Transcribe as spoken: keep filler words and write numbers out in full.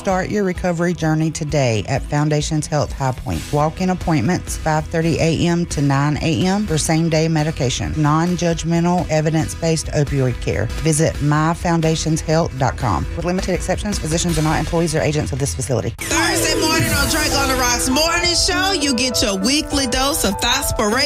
Start your recovery journey today at Foundations Health High Point. Walk-in appointments five thirty a.m. to nine a.m. for same-day medication. Non-judgmental, evidence-based opioid care. Visit my foundations health dot com. With limited exceptions, physicians are not employees or agents of this facility. Thursday morning on Drake on the Rocks Morning Show, you get your weekly dose of Thoughtspiration